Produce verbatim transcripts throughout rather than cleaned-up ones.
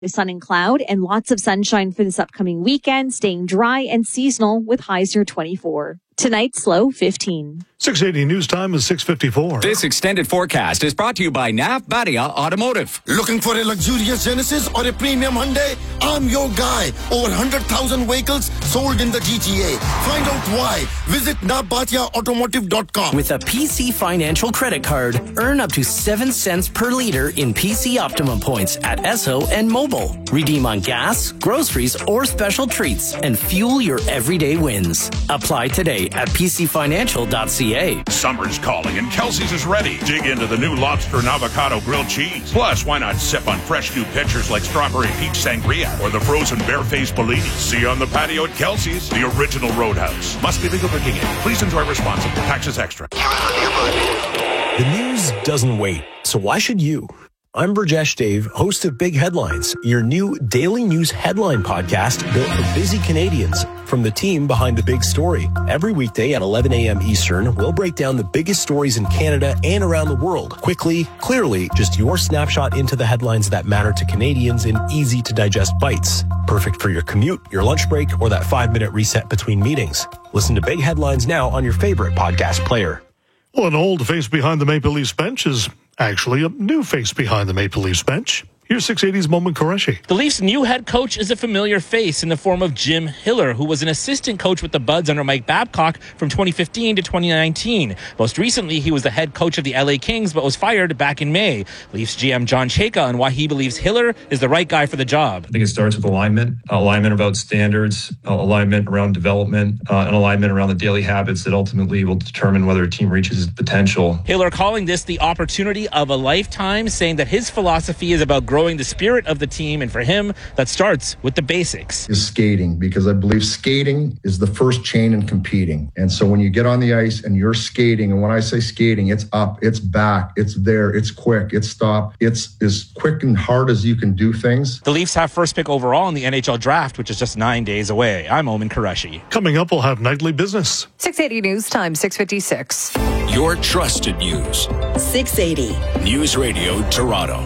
Sun and cloud and lots of sunshine for this upcoming weekend, staying dry and seasonal with highs near twenty-four. Tonight's low fifteen. six eighty news time is six fifty-four. This extended forecast is brought to you by Nav Badia Automotive. Looking for a luxurious Genesis or a premium Hyundai? I'm your guy. Over one hundred thousand vehicles sold in the G T A. Find out why. Visit nav badia automotive dot com. With a P C Financial credit card, earn up to seven cents per liter in P C Optimum points at Esso and Mobile. Redeem on gas, groceries, or special treats and fuel your everyday wins. Apply today at p c financial dot c a. Summer's calling and Kelsey's is ready. Dig into the new lobster and avocado grilled cheese. Plus, why not sip on fresh new pitchers like strawberry peach sangria or the frozen barefaced Bellini? See you on the patio at Kelsey's, the original Roadhouse. Must be legal drinking age. Please enjoy responsibly. Taxes extra. The news doesn't wait, so why should you? I'm Burjesh Dave, host of Big Headlines, your new daily news headline podcast built for busy Canadians. From the team behind the big story. Every weekday at eleven a.m. Eastern, we'll break down the biggest stories in Canada and around the world. Quickly, clearly, just your snapshot into the headlines that matter to Canadians in easy-to-digest bites. Perfect for your commute, your lunch break, or that five-minute reset between meetings. Listen to Big Headlines now on your favorite podcast player. Well, an old face behind the Maple Leafs bench is actually a new face behind the Maple Leafs bench. Here's six eighty's Momin Qureshi. The Leafs' new head coach is a familiar face in the form of Jim Hiller, who was an assistant coach with the Buds under Mike Babcock from twenty fifteen to twenty nineteen. Most recently, he was the head coach of the L A Kings, but was fired back in May. Leafs G M John Chayka on why he believes Hiller is the right guy for the job. I think it starts with alignment, alignment about standards, alignment around development, uh, and alignment around the daily habits that ultimately will determine whether a team reaches its potential. Hiller calling this the opportunity of a lifetime, saying that his philosophy is about growing the spirit of the team, and for him, that starts with the basics. Is skating, because I believe skating is the first chain in competing. And so when you get on the ice and you're skating, and when I say skating, it's up, it's back, it's there, it's quick, it's stop, it's as quick and hard as you can do things. The Leafs have first pick overall in the N H L draft, which is just nine days away. I'm Momin Qureshi. Coming up, we'll have nightly business. six eighty News Time, six fifty-six. Your trusted news. six eighty. News Radio Toronto.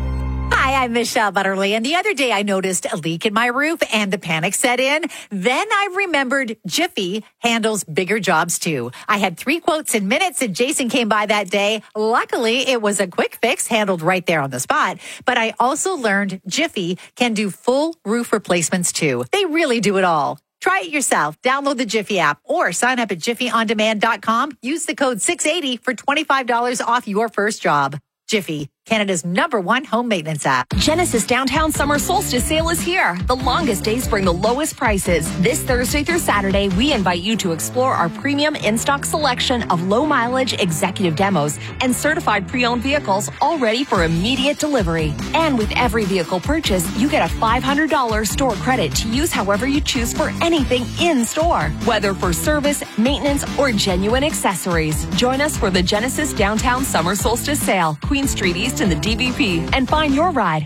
Hi, I'm Michelle Butterly, and the other day I noticed a leak in my roof and the panic set in. Then I remembered Jiffy handles bigger jobs too. I had three quotes in minutes and Jason came by that day. Luckily, it was a quick fix handled right there on the spot. But I also learned Jiffy can do full roof replacements too. They really do it all. Try it yourself. Download the Jiffy app or sign up at jiffy on demand dot com. Use the code six eighty for twenty-five dollars off your first job. Jiffy, Canada's number one home maintenance app. Genesis Downtown Summer Solstice Sale is here. The longest days bring the lowest prices. This Thursday through Saturday, we invite you to explore our premium in-stock selection of low-mileage executive demos and certified pre-owned vehicles all ready for immediate delivery. And with every vehicle purchase, you get a five hundred dollars store credit to use however you choose for anything in-store, whether for service, maintenance, or genuine accessories. Join us for the Genesis Downtown Summer Solstice Sale, Queen Street East in the D V P, and find your ride.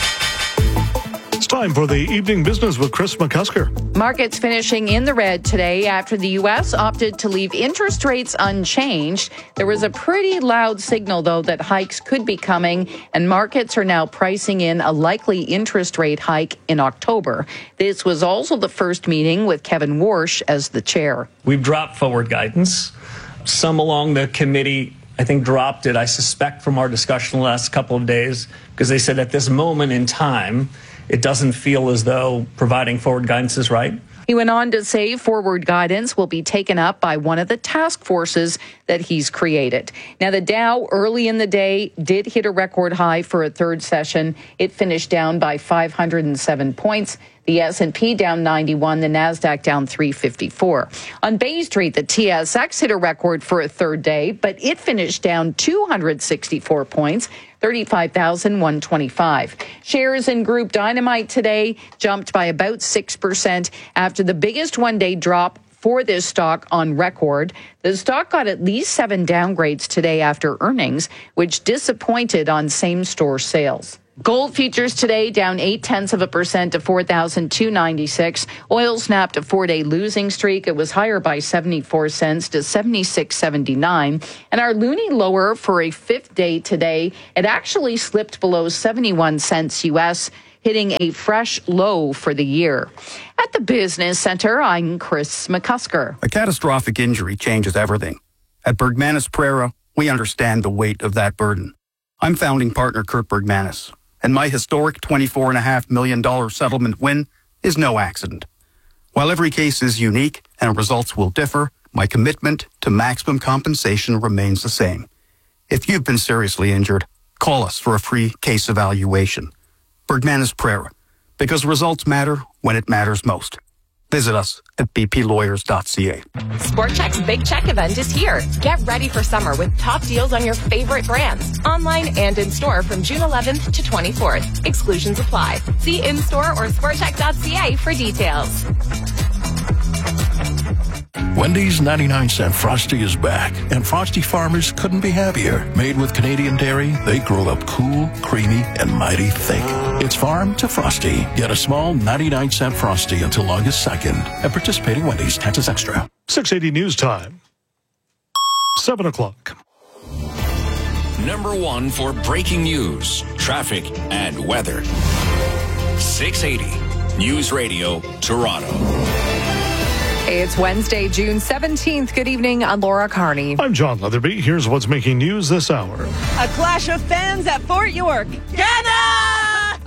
It's time for the evening business with Chris McCusker. Markets finishing in the red today after the U S opted to leave interest rates unchanged. There was a pretty loud signal, though, that hikes could be coming, and markets are now pricing in a likely interest rate hike in October. This was also the first meeting with Kevin Warsh as the chair. We've dropped forward guidance. Some along the committee, I think, dropped it, I suspect, from our discussion the last couple of days, because they said at this moment in time, it doesn't feel as though providing forward guidance is right. He went on to say forward guidance will be taken up by one of the task forces that he's created. Now, the Dow early in the day did hit a record high for a third session. It finished down by five hundred seven points. The S and P down ninety-one, the NASDAQ down three fifty-four. On Bay Street, the T S X hit a record for a third day, but it finished down two hundred sixty-four points, thirty-five thousand one hundred twenty-five. Shares in Group Dynamite today jumped by about six percent after the biggest one-day drop for this stock on record. The stock got at least seven downgrades today after earnings, which disappointed on same-store sales. Gold futures today down eight tenths of a percent to four thousand two hundred ninety-six. Oil snapped a four-day losing streak. It was higher by seventy-four cents to seventy-six seventy-nine. And our loonie lower for a fifth day today. It actually slipped below seventy-one cents U S. hitting a fresh low for the year. At the Business Center, I'm Chris McCusker. A catastrophic injury changes everything. At Bergmanis Pereira, we understand the weight of that burden. I'm founding partner Kurt Bergmanis, and my historic twenty-four point five million dollars settlement win is no accident. While every case is unique and results will differ, my commitment to maximum compensation remains the same. If you've been seriously injured, call us for a free case evaluation. Bergmanis Pereira, because results matter when it matters most. Visit us at b p lawyers dot c a. Sport Chek's Big Check event is here. Get ready for summer with top deals on your favorite brands, online and in-store from June eleventh to twenty-fourth. Exclusions apply. See in-store or sport chek dot c a for details. Wendy's ninety-nine cent Frosty is back, and Frosty farmers couldn't be happier. Made with Canadian dairy, they grow up cool, creamy, and mighty thick. It's farm to Frosty. Get a small ninety-nine cent Frosty until August second at participating Wendy's. Taxes extra. six eighty News Time. seven o'clock. Number one for breaking news, traffic, and weather. six eighty News Radio, Toronto. It's Wednesday, June seventeenth. Good evening. I'm Laura Carney. I'm John Leatherby. Here's what's making news this hour. A clash of fans at Fort York. Canada!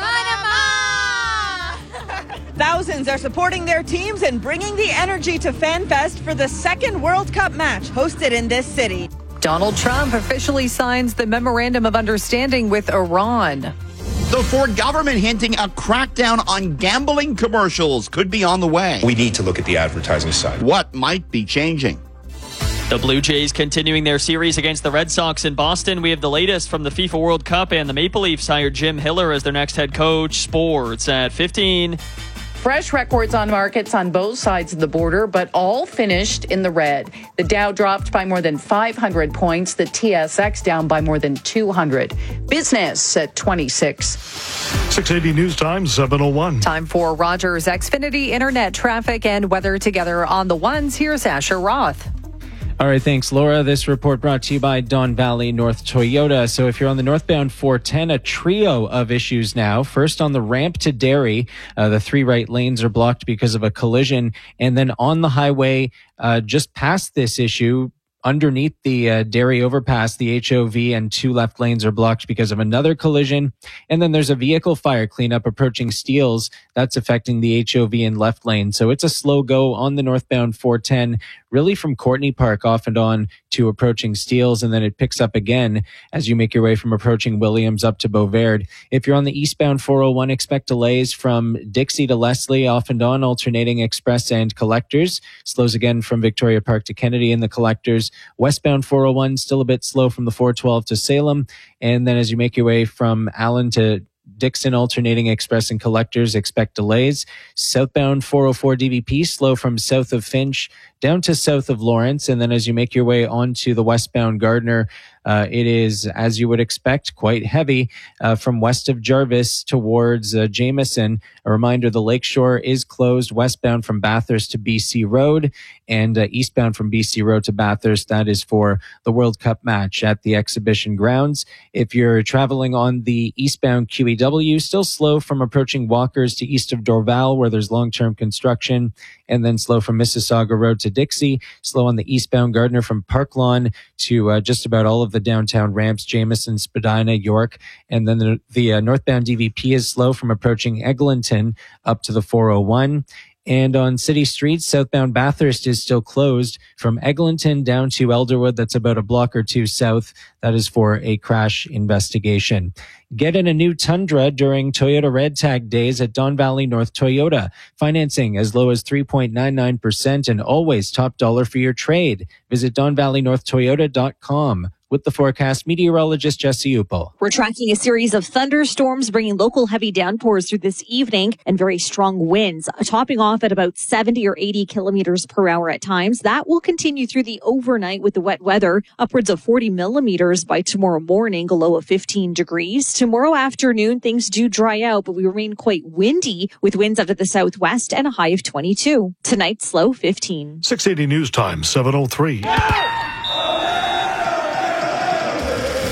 Panama! Thousands are supporting their teams and bringing the energy to FanFest for the second World Cup match hosted in this city. Donald Trump officially signs the Memorandum of Understanding with Iran. The Ford government hinting a crackdown on gambling commercials could be on the way. We need to look at the advertising side. What might be changing? The Blue Jays continuing their series against the Red Sox in Boston. We have the latest from the FIFA World Cup, and the Maple Leafs hired Jim Hiller as their next head coach. Sports at fifteen. Fresh records on markets on both sides of the border, but all finished in the red. The Dow dropped by more than five hundred points. The T S X down by more than two hundred. Business at twenty-six. six eighty News Time, seven oh one. Time for Rogers Xfinity Internet traffic and weather together on the ones. Here's Asher Roth. All right, thanks, Laura. This report brought to you by Don Valley North Toyota. So if you're on the northbound four ten, a trio of issues now. First, on the ramp to Derry, uh, the three right lanes are blocked because of a collision. And then on the highway, uh, just past this issue, underneath the uh, Derry overpass, the H O V and two left lanes are blocked because of another collision. And then there's a vehicle fire cleanup approaching Steeles. That's affecting the H O V and left lane. So it's a slow go on the northbound four ten, really from Courtney Park off and on to approaching Steeles. And then it picks up again as you make your way from approaching Williams up to Beauverde. If you're on the eastbound four oh one, expect delays from Dixie to Leslie, off and on, alternating express and collectors. Slows again from Victoria Park to Kennedy in the collectors. Westbound four oh one, still a bit slow from the four twelve to Salem. And then as you make your way from Allen to Dixon, alternating express and collectors, expect delays. Southbound four oh four D V P, slow from south of Finch down to south of Lawrence. And then as you make your way onto the westbound Gardner, uh, it is, as you would expect, quite heavy uh, from west of Jarvis towards uh, Jameson. A reminder, the Lakeshore is closed westbound from Bathurst to B C Road and uh, eastbound from B C Road to Bathurst. That is for the World Cup match at the exhibition grounds. If you're traveling on the eastbound Q E W, still slow from approaching Walkers to east of Dorval, where there's long-term construction, and then slow from Mississauga Road to Dixie, slow on the eastbound Gardner from Park Lawn to uh, just about all of the downtown ramps, Jameson, Spadina, York, and then the, the uh, northbound D V P is slow from approaching Eglinton up to the four oh one. And on city streets, southbound Bathurst is still closed from Eglinton down to Elderwood. That's about a block or two south. That is for a crash investigation. Get in a new Tundra during Toyota Red Tag Days at Don Valley North Toyota. Financing as low as three point nine nine percent and always top dollar for your trade. Visit don valley north toyota dot com. With the forecast, meteorologist Jesse Upel. We're tracking a series of thunderstorms bringing local heavy downpours through this evening and very strong winds, topping off at about seventy or eighty kilometers per hour at times. That will continue through the overnight with the wet weather, upwards of forty millimeters by tomorrow morning, a low of fifteen degrees. Tomorrow afternoon, things do dry out, but we remain quite windy with winds out of the southwest and a high of twenty-two. Tonight's low fifteen. six eighty News Time, seven oh three.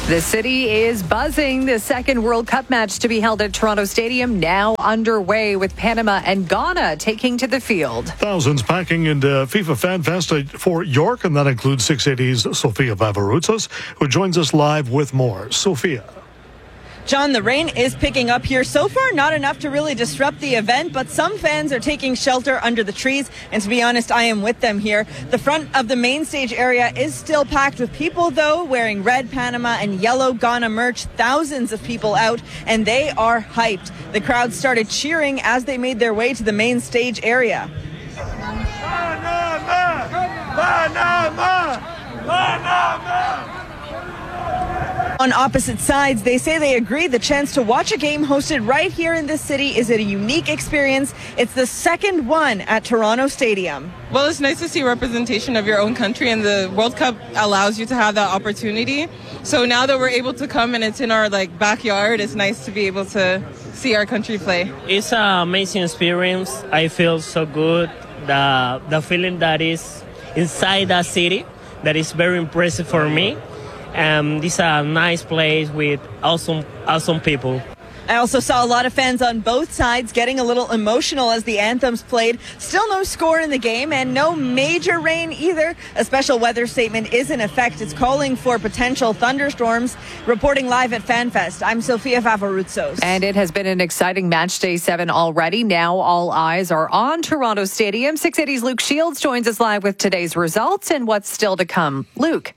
The city is buzzing. The second World Cup match to be held at Toronto Stadium now underway with Panama and Ghana taking to the field. Thousands packing into FIFA Fan Fest for York, and that includes six eighty's Sofia Vavaroutsas, who joins us live with more. Sophia. John, the rain is picking up here. So far, not enough to really disrupt the event, but some fans are taking shelter under the trees. And to be honest, I am with them here. The front of the main stage area is still packed with people, though, wearing red Panama and yellow Ghana merch. Thousands of people out, and they are hyped. The crowd started cheering as they made their way to the main stage area. Panama! Panama! Panama! On opposite sides, they say they agree the chance to watch a game hosted right here in this city is a unique experience. It's the second one at Toronto Stadium. Well, it's nice to see representation of your own country, and the World Cup allows you to have that opportunity. So now that we're able to come and it's in our like backyard, it's nice to be able to see our country play. It's an amazing experience. I feel so good. The, the feeling that is inside the city, that is very impressive for me. Um, this is a nice place with awesome, awesome people. I also saw a lot of fans on both sides getting a little emotional as the anthems played. Still no score in the game and no major rain either. A special weather statement is in effect. It's calling for potential thunderstorms. Reporting live at FanFest, I'm Sofia Vavaroutsas. And it has been an exciting match day seven already. Now all eyes are on Toronto Stadium. six eighty's Luke Shields joins us live with today's results and what's still to come. Luke.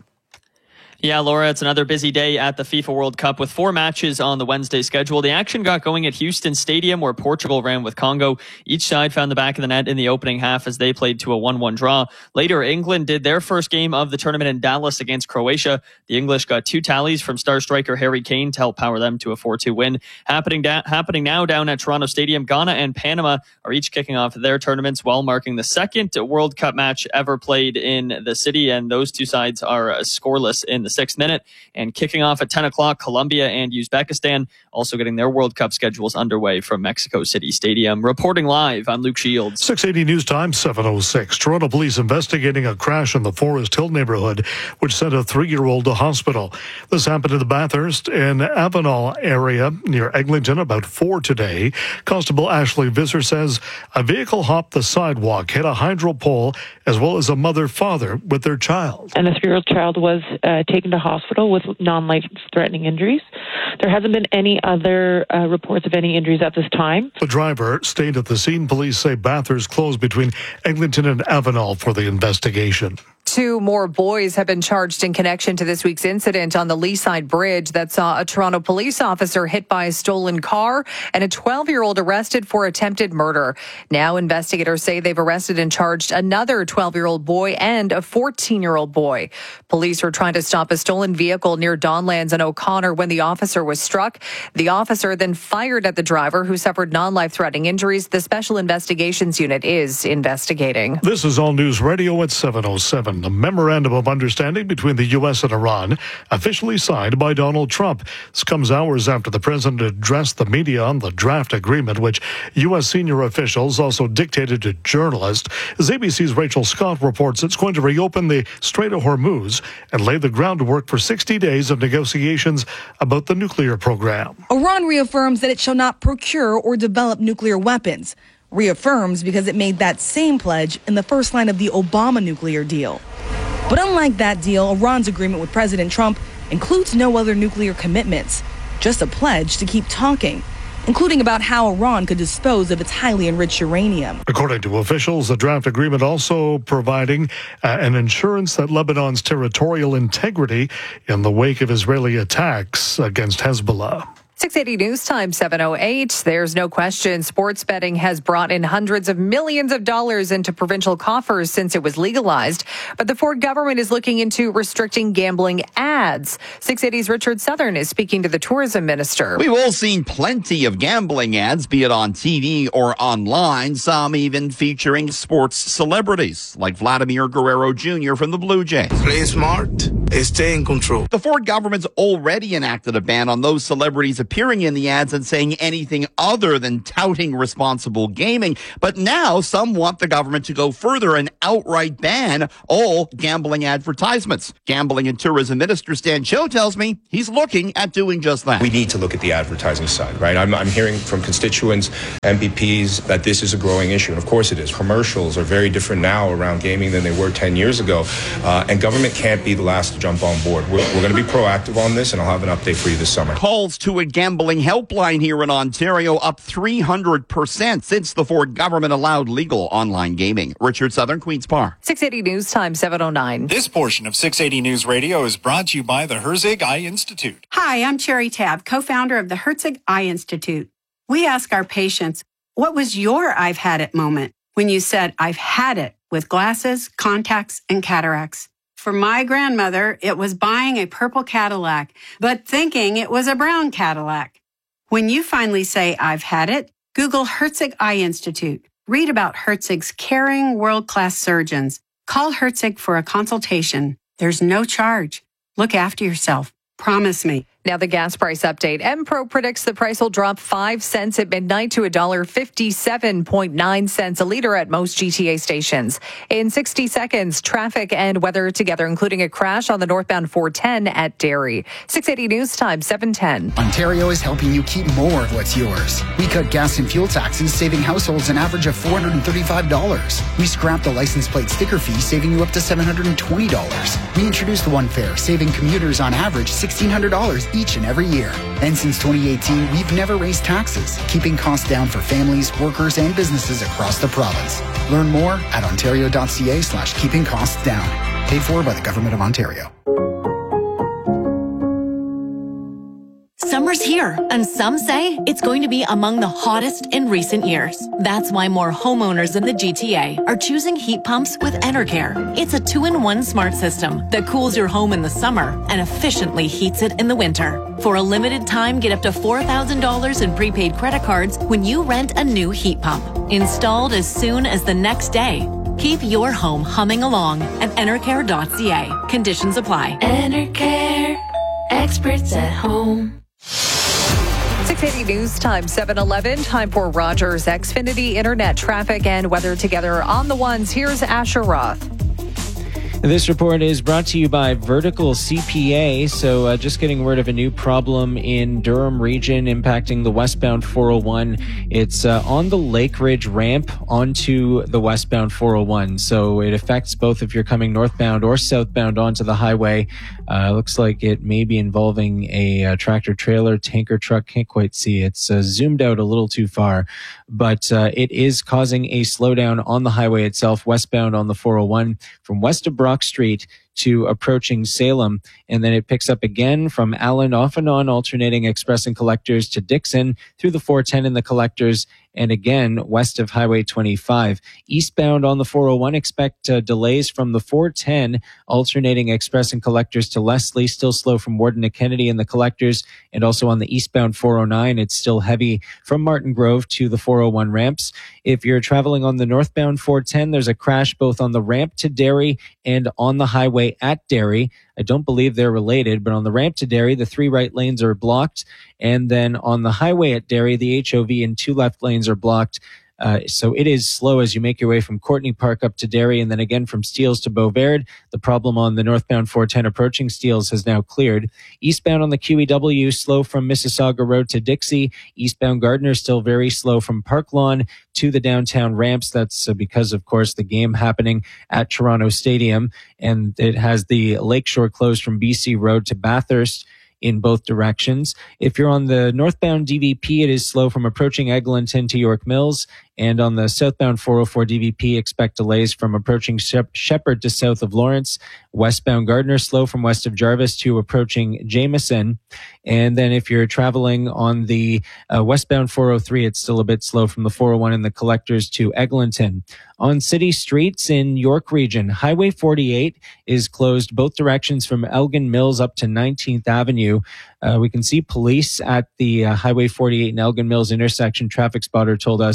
Yeah, Laura, it's another busy day at the FIFA World Cup with four matches on the Wednesday schedule. The action got going at Houston Stadium, where Portugal ran with Congo. Each side found the back of the net in the opening half as they played to a one one draw. Later, England did their first game of the tournament in Dallas against Croatia. The English got two tallies from star striker Harry Kane to help power them to a four two win. Happening, da- happening now down at Toronto Stadium, Ghana and Panama are each kicking off their tournaments while marking the second World Cup match ever played in the city, and those two sides are uh, scoreless in the sixth minute. And kicking off at ten o'clock, Colombia and Uzbekistan also getting their World Cup schedules underway from Mexico City Stadium. Reporting live, I'm Luke Shields. six eighty News Time, seven oh six. Toronto police investigating a crash in the Forest Hill neighborhood, which sent a three-year-old to hospital. This happened in the Bathurst and Avenal area near Eglinton about four today. Constable Ashley Visser says a vehicle hopped the sidewalk, hit a hydro pole, as well as a mother-father with their child. And the three-year-old child was uh, taken to hospital with non-life-threatening injuries. There hasn't been any other uh, reports of any injuries at this time. The driver stayed at the scene. Police say Bathurst closed between Eglinton and Avenal for the investigation. Two more boys have been charged in connection to this week's incident on the Leaside Bridge that saw a Toronto police officer hit by a stolen car and a twelve-year-old arrested for attempted murder. Now investigators say they've arrested and charged another twelve-year-old boy and a fourteen-year-old boy. Police were trying to stop a stolen vehicle near Donlands and O'Connor when the officer was struck. The officer then fired at the driver, who suffered non-life-threatening injuries. The Special Investigations Unit is investigating. This is All News Radio at seven oh seven. A memorandum of understanding between the U S and Iran officially signed by Donald Trump. This comes hours after the president addressed the media on the draft agreement, which U S senior officials also dictated to journalists. As A B C's Rachel Scott reports, it's going to reopen the Strait of Hormuz and lay the groundwork for sixty days of negotiations about the nuclear program. Iran reaffirms that it shall not procure or develop nuclear weapons. Reaffirms because it made that same pledge in the first line of the Obama nuclear deal. But unlike that deal, Iran's agreement with President Trump includes no other nuclear commitments, just a pledge to keep talking, including about how Iran could dispose of its highly enriched uranium. According to officials, the draft agreement also providing uh, an insurance that Lebanon's territorial integrity in the wake of Israeli attacks against Hezbollah. six eighty News Time, seven oh eight. There's no question sports betting has brought in hundreds of millions of dollars into provincial coffers since it was legalized. But the Ford government is looking into restricting gambling ads. six eighty's Richard Southern is speaking to the tourism minister. We've all seen plenty of gambling ads, be it on T V or online, some even featuring sports celebrities like Vladimir Guerrero Junior from the Blue Jays. Play smart, stay in control. The Ford government's already enacted a ban on those celebrities appearing in the ads and saying anything other than touting responsible gaming. But now some want the government to go further and outright ban all gambling advertisements. Gambling and Tourism Minister Stan Cho tells me he's looking at doing just that. We need to look at the advertising side, right? I'm, I'm hearing from constituents, M P Ps, that this is a growing issue. And of course it is. Commercials are very different now around gaming than they were ten years ago. Uh, and government can't be the last to jump on board. We're, we're going to be proactive on this, and I'll have an update for you this summer. Calls to a gambling helpline here in Ontario up three hundred percent since the Ford government allowed legal online gaming. Richard Southern, Queen's Park. six eighty News Time, seven oh nine. This portion of six eighty News Radio is brought to you by the Herzig Eye Institute. Hi, I'm Cherry Tabb, co-founder of the Herzig Eye Institute. We ask our patients, what was your I've had it moment when you said, I've had it with glasses, contacts, and cataracts? For my grandmother, it was buying a purple Cadillac, but thinking it was a brown Cadillac. When you finally say, I've had it, Google Herzig Eye Institute. Read about Herzig's caring, world-class surgeons. Call Herzig for a consultation. There's no charge. Look after yourself. Promise me. Now the gas price update. Empro predicts the price will drop five cents at midnight to one dollar fifty-seven point nine cents a liter at most G T A stations. In sixty seconds, traffic and weather together, including a crash on the northbound four ten at Derry. six eighty News Time, seven ten. Ontario is helping you keep more of what's yours. We cut gas and fuel taxes, saving households an average of four hundred thirty-five dollars. We scrapped the license plate sticker fee, saving you up to seven hundred twenty dollars. We introduced the One Fare, saving commuters on average sixteen hundred dollars each and every year. And since twenty eighteen, we've never raised taxes, keeping costs down for families, workers, and businesses across the province. Learn more at ontario.ca slash keeping costs down. Paid for by the Government of Ontario. Summer's here, and some say it's going to be among the hottest in recent years. That's why more homeowners in the G T A are choosing heat pumps with Enercare. It's a two-in-one smart system that cools your home in the summer and efficiently heats it in the winter. For a limited time, get up to four thousand dollars in prepaid credit cards when you rent a new heat pump. Installed as soon as the next day. Keep your home humming along at enercare dot c a. Conditions apply. Enercare, experts at home. six eighty News Time, seven eleven. Time for Rogers Xfinity Internet traffic and weather together on the ones. Here's Asher Roth. This report is brought to you by Vertical C P A. So uh, just getting word of a new problem in Durham region impacting the westbound four oh one. It's uh, on the Lake Ridge ramp onto the westbound four oh one. So it affects both if you're coming northbound or southbound onto the highway. Uh, looks like it may be involving a, a tractor trailer, tanker truck. Can't quite see. It's uh, zoomed out a little too far, but uh, it is causing a slowdown on the highway itself, westbound on the four oh one from west of Brock Street to approaching Salem. And then it picks up again from Allen off and on, alternating express and collectors to Dixon through the four ten in the collectors. And again, west of Highway twenty-five. Eastbound on the four oh one, expect uh, delays from the four ten, alternating express and collectors to Leslie, still slow from Warden to Kennedy in the collectors. And also on the eastbound four oh nine, it's still heavy from Martin Grove to the four oh one ramps. If you're traveling on the northbound four ten, there's a crash both on the ramp to Derry and on the highway at Derry. I don't believe they're related, but on the ramp to Derry, the three right lanes are blocked. And then on the highway at Derry, the H O V and two left lanes are blocked. Uh, so it is slow as you make your way from Courtney Park up to Derry, and then again from Steeles to Beauverde. The problem on the northbound four ten approaching Steeles has now cleared. Eastbound on the Q E W, slow from Mississauga Road to Dixie. Eastbound Gardiner still very slow from Park Lawn to the downtown ramps. That's uh, because, of course, the game happening at Toronto Stadium, and it has the Lakeshore closed from B C Road to Bathurst in both directions. If you're on the northbound D V P, it is slow from approaching Eglinton to York Mills. And on the southbound four oh four D V P, expect delays from approaching Shep- Shepherd to south of Lawrence. Westbound Gardiner, slow from west of Jarvis to approaching Jameson. And then if you're traveling on the uh, westbound four oh three, it's still a bit slow from the four oh one in the collectors to Eglinton. On city streets in York region, Highway forty-eight is closed both directions from Elgin Mills up to nineteenth Avenue. Uh, we can see police at the uh, Highway forty-eight and Elgin Mills intersection. Traffic spotter told us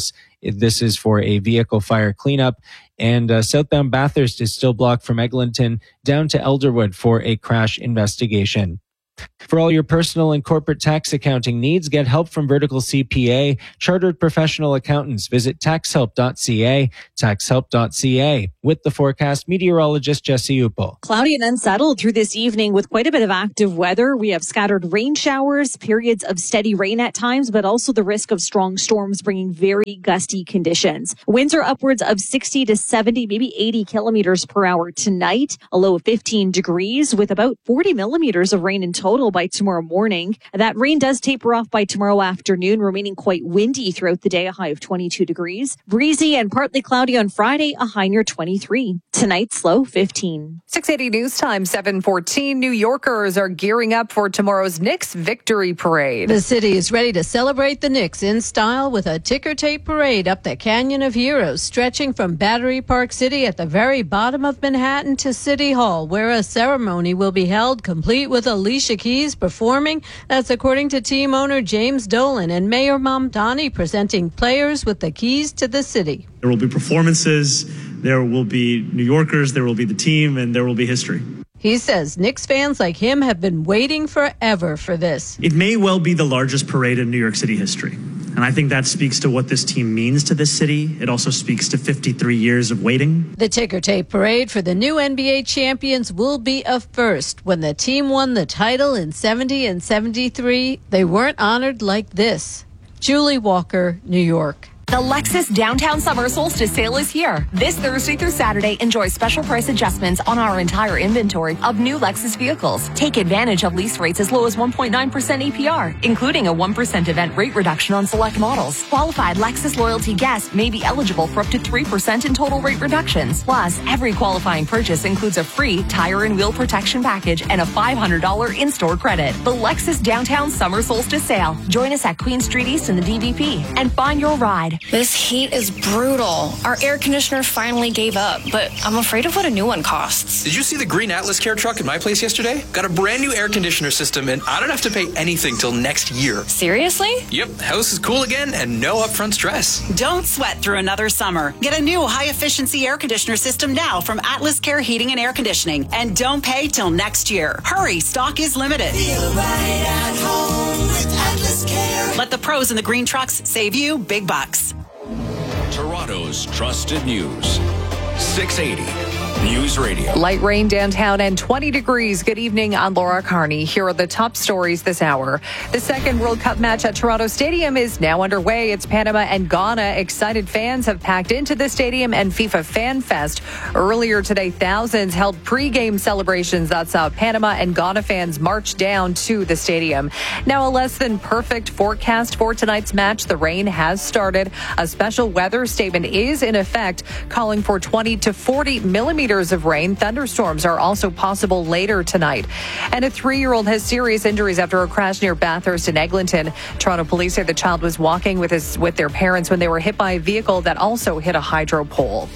This is for a vehicle fire cleanup. And uh, southbound Bathurst is still blocked from Eglinton down to Elderwood for a crash investigation. For all your personal and corporate tax accounting needs, get help from Vertical C P A, chartered professional accountants. Visit tax help dot c a, tax help dot c a. With the forecast, meteorologist Jesse Upel. Cloudy and unsettled through this evening with quite a bit of active weather. We have scattered rain showers, periods of steady rain at times, but also the risk of strong storms bringing very gusty conditions. Winds are upwards of sixty to seventy, maybe eighty kilometers per hour tonight, a low of fifteen degrees with about forty millimeters of rain in total by tomorrow morning. That rain does taper off by tomorrow afternoon, remaining quite windy throughout the day, a high of twenty-two degrees. Breezy and partly cloudy on Friday, a high near twenty-three. Tonight's low fifteen. six eighty News Time, seven fourteen. New Yorkers are gearing up for tomorrow's Knicks Victory Parade. The city is ready to celebrate the Knicks in style with a ticker tape parade up the Canyon of Heroes, stretching from Battery Park City at the very bottom of Manhattan to City Hall, where a ceremony will be held, complete with Alicia Keys performing. That's according to team owner James Dolan and Mayor Mamdani presenting players with the keys to the city. There will be performances, there will be New Yorkers, there will be the team, and there will be history. He says Knicks fans like him have been waiting forever for this. It may well be the largest parade in New York City history. And I think that speaks to what this team means to this city. It also speaks to fifty-three years of waiting. The ticker tape parade for the new N B A champions will be a first. When the team won the title in seventy and seventy-three, they weren't honored like this. Julie Walker, New York. The Lexus Downtown Summer Solstice Sale is here. This Thursday through Saturday, enjoy special price adjustments on our entire inventory of new Lexus vehicles. Take advantage of lease rates as low as one point nine percent A P R, including a one percent event rate reduction on select models. Qualified Lexus loyalty guests may be eligible for up to three percent in total rate reductions. Plus, every qualifying purchase includes a free tire and wheel protection package and a five hundred dollars in-store credit. The Lexus Downtown Summer Solstice Sale. Join us at Queen Street East in the D V P and find your ride. This heat is brutal. Our air conditioner finally gave up, but I'm afraid of what a new one costs. Did you see the green Atlas Care truck at my place yesterday? Got a brand new air conditioner system, and I don't have to pay anything till next year. Seriously? Yep, house is cool again and no upfront stress. Don't sweat through another summer. Get a new high-efficiency air conditioner system now from Atlas Care Heating and Air Conditioning, and don't pay till next year. Hurry, stock is limited. Feel right at home with Atlas Care. Let the pros in the green trucks save you big bucks. Toronto's trusted news. six eighty News Radio. Light rain downtown and twenty degrees. Good evening. I'm Laura Carney. Here are the top stories this hour. The second World Cup match at Toronto Stadium is now underway. It's Panama and Ghana. Excited fans have packed into the stadium and FIFA Fan Fest. Earlier today, thousands held pre-game celebrations that saw Panama and Ghana fans march down to the stadium. Now, a less than perfect forecast for tonight's match. The rain has started. A special weather statement is in effect, calling for twenty to forty millimeters of rain. Thunderstorms are also possible later tonight. And a three-year-old has serious injuries after a crash near Bathurst in Eglinton. Toronto police say the child was walking with his with their parents when they were hit by a vehicle that also hit a hydro pole.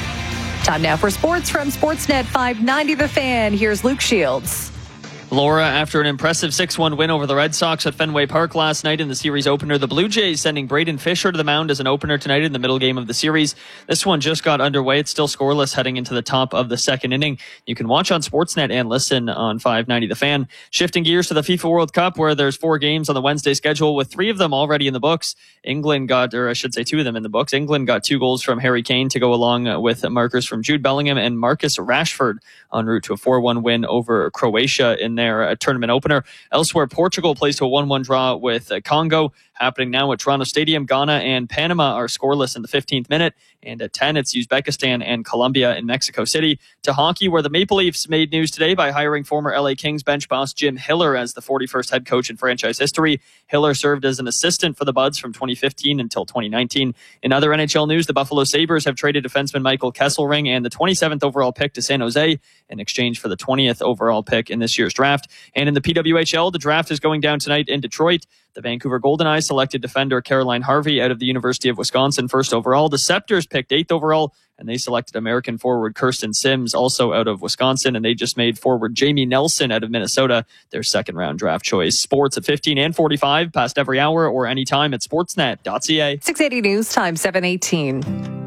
Time now for sports from Sportsnet five ninety The Fan. Here's Luke Shields. Laura, after an impressive six one win over the Red Sox at Fenway Park last night in the series opener, the Blue Jays sending Braden Fisher to the mound as an opener tonight in the middle game of the series. This one just got underway. It's still scoreless heading into the top of the second inning. You can watch on Sportsnet and listen on five ninety The Fan. Shifting gears to the FIFA World Cup, where there's four games on the Wednesday schedule with three of them already in the books. England got, or I should say two of them in the books. England got two goals from Harry Kane to go along with markers from Jude Bellingham and Marcus Rashford en route to a four one win over Croatia in their uh, tournament opener. Elsewhere, Portugal plays to a one one draw with uh, Congo. Happening now at Toronto Stadium, Ghana and Panama are scoreless in the fifteenth minute. And at ten, it's Uzbekistan and Colombia in Mexico City. To hockey, where the Maple Leafs made news today by hiring former L A Kings bench boss Jim Hiller as the forty-first head coach in franchise history. Hiller served as an assistant for the Buds from twenty fifteen until twenty nineteen. In other N H L news, the Buffalo Sabres have traded defenseman Michael Kesselring and the twenty-seventh overall pick to San Jose in exchange for the twentieth overall pick in this year's draft. And in the P W H L, the draft is going down tonight in Detroit. The Vancouver Golden Knights selected defender Caroline Harvey out of the University of Wisconsin first overall. The Scepters picked eighth overall, and they selected American forward Kirsten Sims, also out of Wisconsin, and they just made forward Jamie Nelson out of Minnesota their second round draft choice. Sports at fifteen and forty-five, past every hour or anytime at sportsnet dot c a. six eighty News Time, seven eighteen.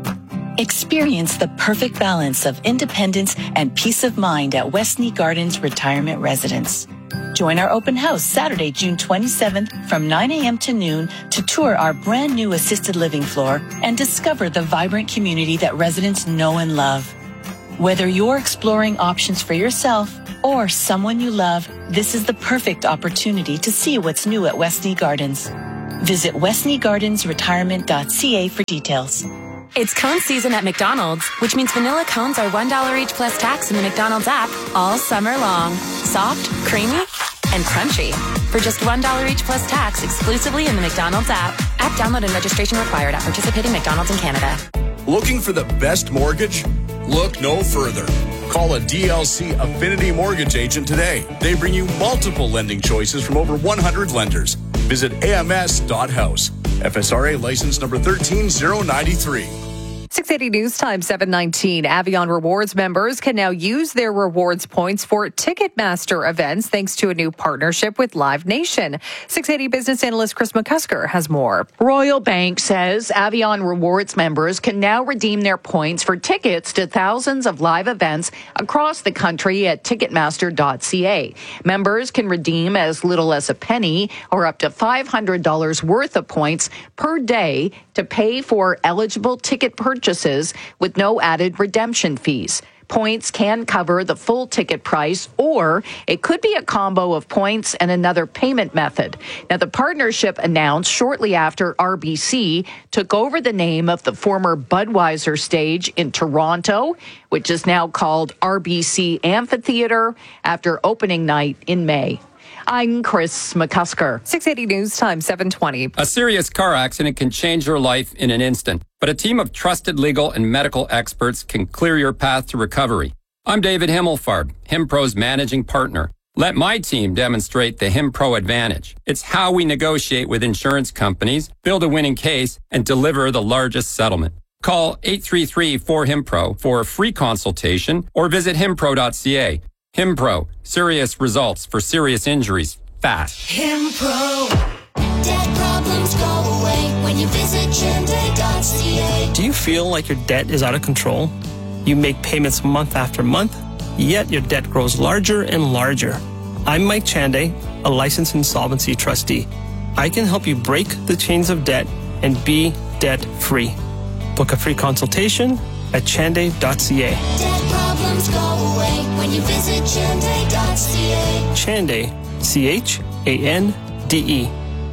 Experience the perfect balance of independence and peace of mind at Westney Gardens Retirement Residence. Join our open house Saturday, June twenty-seventh from nine a.m. to noon to tour our brand new assisted living floor and discover the vibrant community that residents know and love. Whether you're exploring options for yourself or someone you love, this is the perfect opportunity to see what's new at Westney Gardens. Visit westney gardens retirement dot c a for details. It's cone season at McDonald's, which means vanilla cones are one dollar each plus tax in the McDonald's app all summer long. Soft, creamy, and crunchy. For just one dollar each plus tax exclusively in the McDonald's app. App download and registration required at participating McDonald's in Canada. Looking for the best mortgage? Look no further. Call a D L C Affinity Mortgage agent today. They bring you multiple lending choices from over one hundred lenders. Visit a m s dot house. F S R A license number one three zero nine three. six eighty News Time, seven nineteen. Avion Rewards members can now use their rewards points for Ticketmaster events thanks to a new partnership with Live Nation. six eighty business analyst Chris McCusker has more. Royal Bank says Avion Rewards members can now redeem their points for tickets to thousands of live events across the country at ticketmaster dot c a. Members can redeem as little as a penny or up to five hundred dollars worth of points per day to pay for eligible ticket purchases with no added redemption fees. Points can cover the full ticket price, or it could be a combo of points and another payment method. Now, the partnership announced shortly after R B C took over the name of the former Budweiser stage in Toronto, which is now called R B C Amphitheater, after opening night in May. I'm Chris McCusker. six eighty News Time, seven twenty. A serious car accident can change your life in an instant, but a team of trusted legal and medical experts can clear your path to recovery. I'm David Himmelfarb, HimPro's managing partner. Let my team demonstrate the HimPro advantage. It's how we negotiate with insurance companies, build a winning case, and deliver the largest settlement. Call eight three three four HimPro for a free consultation or visit himpro dot c a. HimPro, serious results for serious injuries, fast. HimPro. Debt problems go away when you visit chande dot c a. Do you feel like your debt is out of control? You make payments month after month, yet your debt grows larger and larger. I'm Mike Chande, a licensed insolvency trustee. I can help you break the chains of debt and be debt-free. Book a free consultation at chande dot c a. Debt problems go away when you visit chande dot c a. Chande, C H A N D E.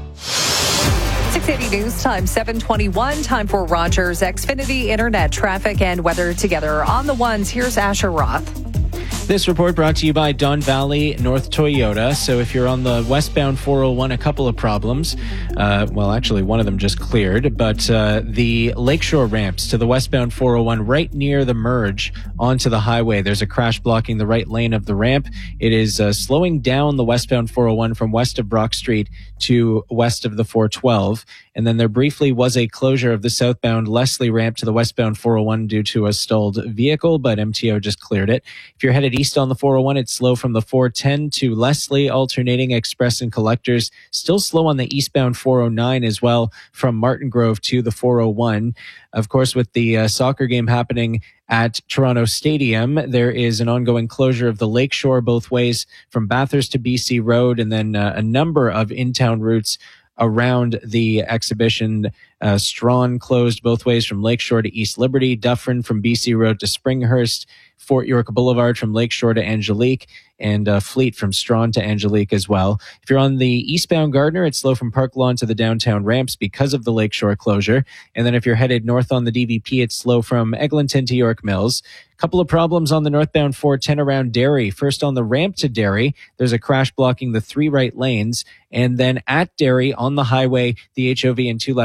six eighty News Time, seven twenty-one. Time for Rogers Xfinity Internet traffic and weather together on the ones. Here's Asher Roth. This report brought to you by Don Valley North Toyota. So if you're on the westbound four oh one, a couple of problems. Uh, well, actually, one of them just cleared. But uh, the Lakeshore ramps to the westbound four oh one right near the merge onto the highway. There's a crash blocking the right lane of the ramp. It is uh, slowing down the westbound four oh one from west of Brock Street to west of the four twelve. And then there briefly was a closure of the southbound Leslie ramp to the westbound four oh one due to a stalled vehicle, but M T O just cleared it. If you're headed east on the four oh one, it's slow from the four ten to Leslie, alternating express and collectors. Still slow on the eastbound four oh nine as well from Martin Grove to the four oh one. Of course, with the uh, soccer game happening at Toronto Stadium, there is an ongoing closure of the Lakeshore both ways from Bathurst to B C Road, and then uh, a number of in-town routes around the exhibition. Uh, Strawn closed both ways from Lakeshore to East Liberty, Dufferin from B C Road to Springhurst, Fort York Boulevard from Lakeshore to Angelique, and uh, Fleet from Strawn to Angelique as well. If you're on the eastbound Gardner, it's slow from Park Lawn to the downtown ramps because of the Lakeshore closure. And then if you're headed north on the D V P, it's slow from Eglinton to York Mills. Couple of problems on the northbound four ten around Derry. First, on the ramp to Derry, there's a crash blocking the three right lanes. And then at Derry on the highway, the H O V and two left lanes are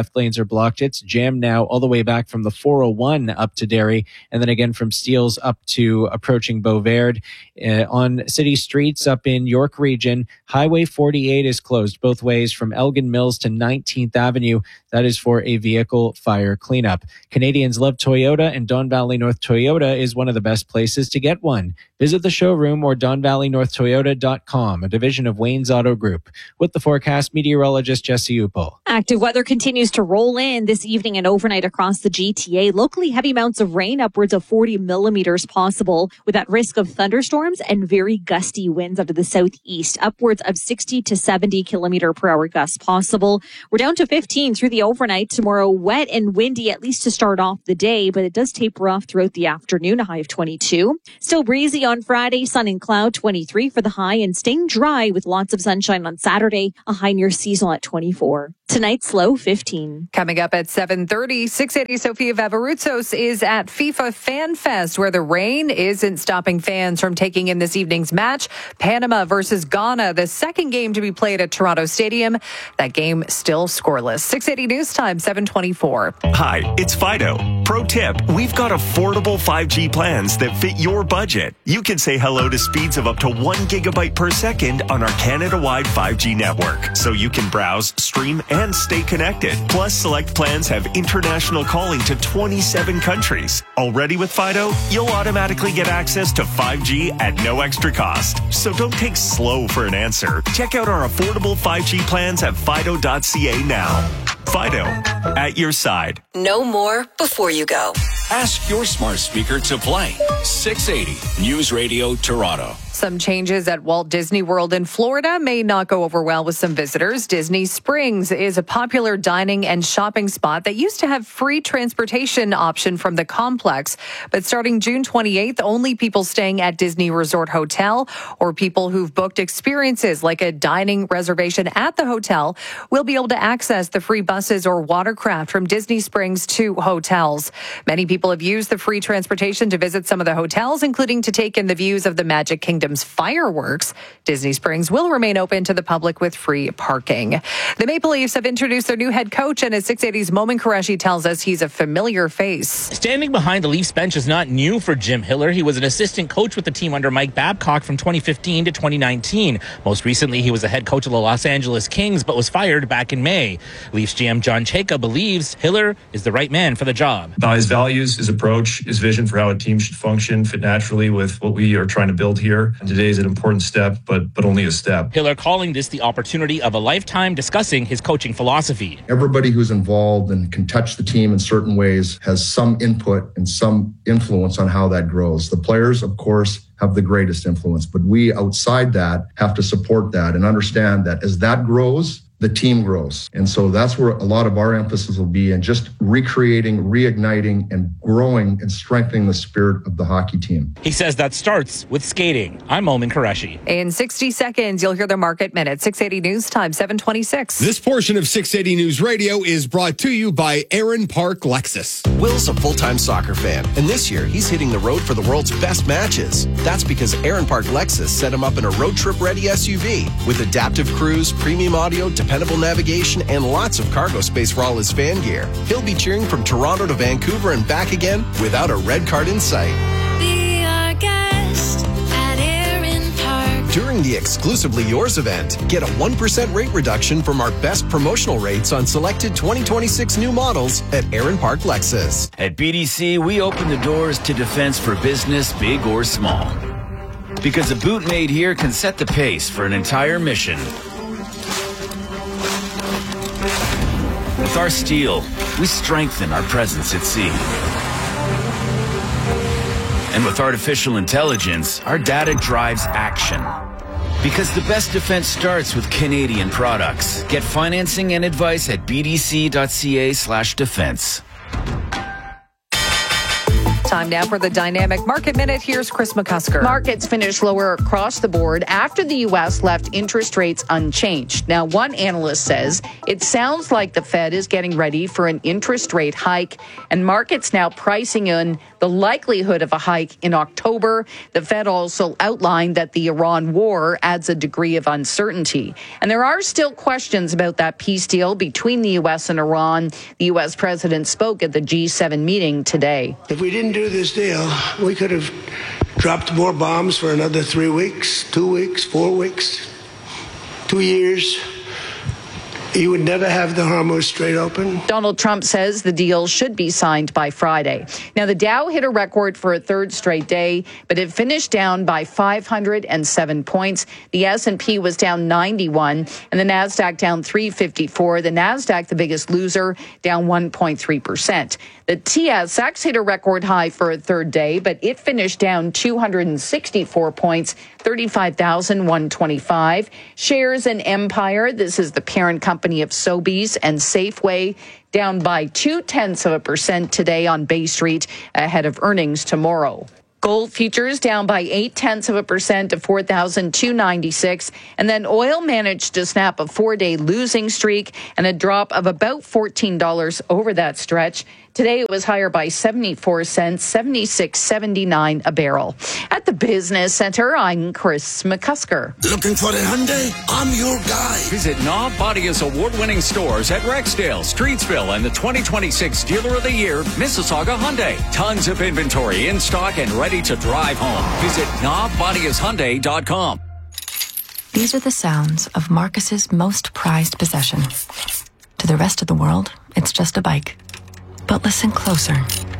blocked. It's jammed now all the way back from the four oh one up to Derry, and then again from Steeles up to approaching Beauverde. Uh, on city streets up in York region, Highway forty-eight is closed both ways from Elgin Mills to nineteenth Avenue. That is for a vehicle fire cleanup. Canadians love Toyota, and Don Valley North Toyota is one of the best places to get one. Visit the showroom or don valley north toyota dot com, a division of Wayne's Auto Group. With the forecast, meteorologist Jesse Upel. Active weather continues to roll in this evening and overnight across the G T A. Locally, heavy amounts of rain, upwards of forty millimeters possible, with that risk of thunderstorms and very gusty winds out of the southeast, upwards of sixty to seventy kilometer per hour gusts possible. We're down to fifteen through the overnight. Tomorrow, wet and windy, at least to start off the day, but it does taper off throughout the afternoon, a high of twenty-two. Still breezy on Friday, sun and cloud, twenty-three for the high, and staying dry with lots of sunshine on Saturday, a high near seasonal at twenty-four. Tonight's low, fifteen. Coming up at seven thirty, six eighty Sofia Vavarutsos is at FIFA Fan Fest, where the rain isn't stopping fans from taking in this evening's match. Panama versus Ghana, the second game to be played at Toronto Stadium. That game still scoreless. six eighty News Time, seven twenty-four. Hi, it's Fido. Pro tip, we've got affordable five G plans that fit your budget. You can say hello to speeds of up to one gigabyte per second on our Canada-wide five G network, so you can browse, stream, and stay connected. Plus, select plans have international calling to twenty-seven countries. Already with Fido, you'll automatically get access to five G at no extra cost. So don't take slow for an answer. Check out our affordable five G plans at fido dot c a now. Fido, at your side. Know more before you go. Ask your smart speaker to play. six eighty News Radio Toronto. Some changes at Walt Disney World in Florida may not go over well with some visitors. Disney Springs is a popular dining and shopping spot that used to have free transportation option from the complex. But starting June twenty-eighth, only people staying at Disney Resort Hotel or people who've booked experiences like a dining reservation at the hotel will be able to access the free buses or watercraft from Disney Springs to hotels. Many people have used the free transportation to visit some of the hotels, including to take in the views of the Magic Kingdom fireworks. Disney Springs will remain open to the public with free parking. The Maple Leafs have introduced their new head coach, and as six eighty's Momin Qureshi tells us, he's a familiar face. Standing behind the Leafs bench is not new for Jim Hiller. He was an assistant coach with the team under Mike Babcock from twenty fifteen to twenty nineteen. Most recently, he was a head coach of the Los Angeles Kings, but was fired back in May. Leafs G M John Chayka believes Hiller is the right man for the job. Uh, his values, his approach, his vision for how a team should function fit naturally with what we are trying to build here. And today is an important step, but but only a step. Hiller calling this the opportunity of a lifetime, discussing his coaching philosophy. Everybody who's involved and can touch the team in certain ways has some input and some influence on how that grows. The players, of course, have the greatest influence, but we outside that have to support that and understand that as that grows, the team grows. And so that's where a lot of our emphasis will be in just recreating, reigniting, and growing and strengthening the spirit of the hockey team. He says that starts with skating. I'm Momin Qureshi. In sixty seconds, you'll hear the Market Minute. six eighty News Time, seven twenty-six. This portion of six eighty News Radio is brought to you by Aaron Park Lexus. Will's a full-time soccer fan, and this year he's hitting the road for the world's best matches. That's because Aaron Park Lexus set him up in a road trip-ready S U V with adaptive cruise, premium audio, dependable navigation, and lots of cargo space for all his fan gear. He'll be cheering from Toronto to Vancouver and back again without a red card in sight. Be our guest at Aaron Park. During the Exclusively Yours event, get a one percent rate reduction from our best promotional rates on selected twenty twenty-six new models at Aaron Park Lexus. At B D C, we open the doors to defense for business, big or small. Because a boot made here can set the pace for an entire mission. With our steel, we strengthen our presence at sea. And with artificial intelligence, our data drives action. Because the best defense starts with Canadian products. Get financing and advice at b d c dot c a slash defense. Time now for the Dynamic Market Minute. Here's Chris McCusker. Markets finished lower across the board after the U S left interest rates unchanged. Now, one analyst says it sounds like the Fed is getting ready for an interest rate hike, and markets now pricing in the likelihood of a hike in October. The Fed also outlined that the Iran war adds a degree of uncertainty. And there are still questions about that peace deal between the U S and Iran. The U S president spoke at the G seven meeting today. If we didn't do this deal, we could have dropped more bombs for another three weeks, two weeks, four weeks, two years. You would never have the Hormuz Strait open. Donald Trump says the deal should be signed by Friday. Now, the Dow hit a record for a third straight day, but it finished down by five hundred seven points. The S and P was down ninety-one, and the Nasdaq down three fifty-four. The Nasdaq, the biggest loser, down one point three percent. The T S X hit a record high for a third day, but it finished down two hundred sixty-four points, thirty-five thousand one hundred twenty-five. Shares in Empire, this is the parent company of Sobeys and Safeway, down by two-tenths of a percent today on Bay Street ahead of earnings tomorrow. Gold futures down by eight-tenths of a percent to four thousand two hundred ninety-six. And then oil managed to snap a four-day losing streak and a drop of about fourteen dollars over that stretch. Today it was higher by seventy-four cents, seventy-six seventy-nine a barrel. At the Business Center, I'm Chris McCusker. Looking for the Hyundai? I'm your guy. Visit Knob Bodia's award-winning stores at Rexdale, Streetsville, and the twenty twenty-six Dealer of the Year, Mississauga Hyundai. Tons of inventory in stock and ready to drive home. Visit knob bodias hyundai dot com. These are the sounds of Marcus's most prized possession. To the rest of the world, it's just a bike. But listen closer.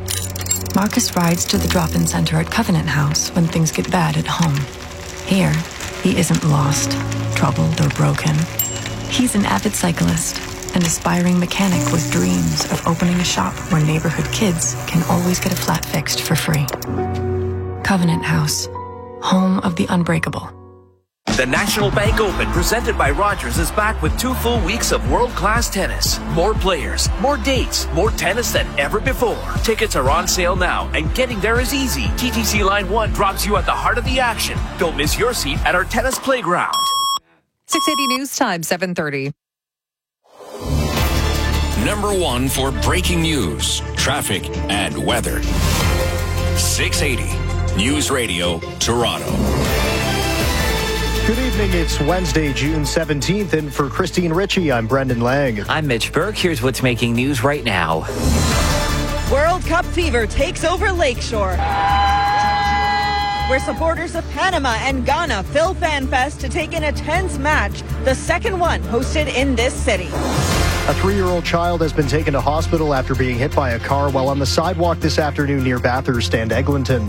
Marcus rides to the drop-in center at Covenant House when things get bad at home. Here, he isn't lost, troubled, or broken. He's an avid cyclist, an aspiring mechanic with dreams of opening a shop where neighborhood kids can always get a flat fixed for free. Covenant House, home of the unbreakable. The National Bank Open, presented by Rogers, is back with two full weeks of world-class tennis. More players, more dates, more tennis than ever before. Tickets are on sale now, and getting there is easy. T T C Line one drops you at the heart of the action. Don't miss your seat at our tennis playground. six eighty News Time, seven thirty. Number one for breaking news, traffic, and weather. six eighty News Radio, Toronto. Good evening. It's Wednesday, June seventeenth, and for Christine Ritchie, I'm Brendan Lang. I'm Mitch Burke. Here's what's making news right now. World Cup fever takes over Lakeshore, where supporters of Panama and Ghana fill FanFest to take in a tense match, the second one hosted in this city. A three-year-old child has been taken to hospital after being hit by a car while on the sidewalk this afternoon near Bathurst and Eglinton.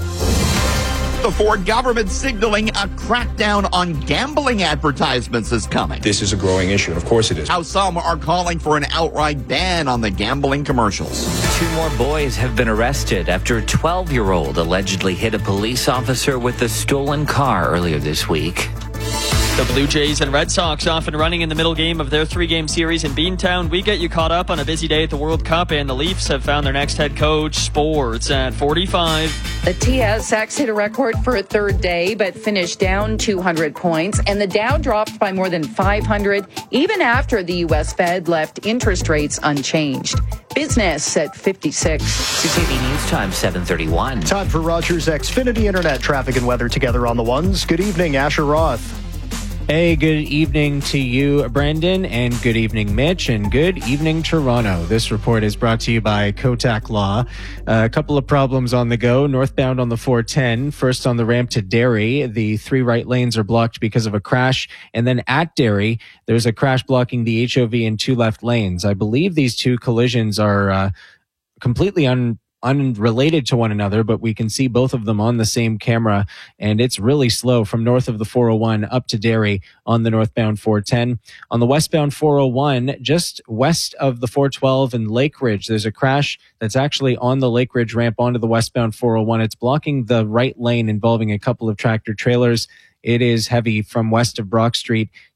The Ford government signaling a crackdown on gambling advertisements is coming. This is a growing issue, and of course it is. How some are calling for an outright ban on the gambling commercials. Two more boys have been arrested after a twelve-year-old allegedly hit a police officer with a stolen car earlier this week. The Blue Jays and Red Sox off and running in the middle game of their three-game series in Beantown. We get you caught up on a busy day at the World Cup, and the Leafs have found their next head coach. Sports at forty-five. The T S X hit a record for a third day, but finished down two hundred points, and the Dow dropped by more than five hundred, even after the U S Fed left interest rates unchanged. Business at fifty-six. six eighty News Time, seven thirty-one. Time for Rogers Xfinity Internet traffic and weather together on the ones. Good evening, Asher Roth. Hey, good evening to you, Brendan, and good evening, Mitch, and good evening, Toronto. This report is brought to you by Kotak Law. Uh, a couple of problems on the go. Northbound on the four ten, first on the ramp to Derry. The three right lanes are blocked because of a crash. And then at Derry, there's a crash blocking the H O V in two left lanes. I believe these two collisions are uh, completely un. unrelated to one another, but we can see both of them on the same camera, and it's really slow from north of the four oh one up to Derry on the northbound four ten. On the westbound four oh one, just west of the four twelve and Lake Ridge, there's a crash that's actually on the Lake Ridge ramp onto the westbound four oh one. It's blocking the right lane involving a couple of tractor trailers. It is heavy from west of Brock Street